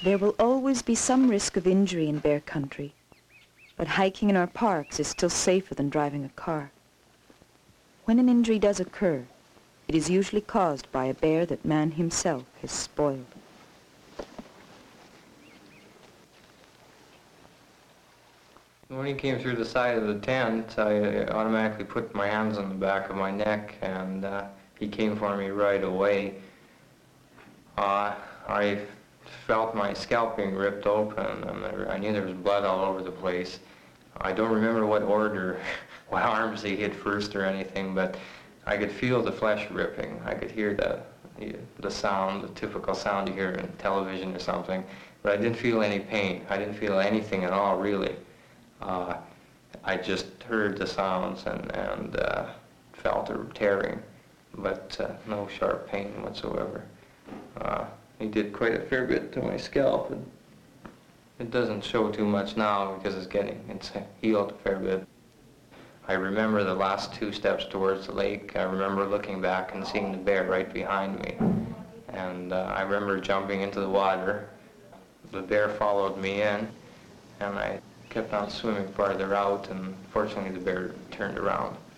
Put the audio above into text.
There will always be some risk of injury in bear country, but hiking in our parks is still safer than driving a car. When an injury does occur, it is usually caused by a bear that man himself has spoiled. When he came through the side of the tent, I automatically put my hands on the back of my neck, and he came for me right away. I felt my scalp being ripped open, and I knew there was blood all over the place. I don't remember what order, what arms he hit first or anything, but I could feel the flesh ripping. I could hear the sound, the typical sound you hear in television or something, but I didn't feel any pain. I didn't feel anything at all, really. I just heard the sounds and felt a tearing, but no sharp pain whatsoever. He did quite a fair bit to my scalp, and it doesn't show too much now because it's healed a fair bit. I remember the last 2 steps towards the lake. I remember looking back and seeing the bear right behind me, and I remember jumping into the water. The bear followed me in, and I kept on swimming farther out, and fortunately the bear turned around.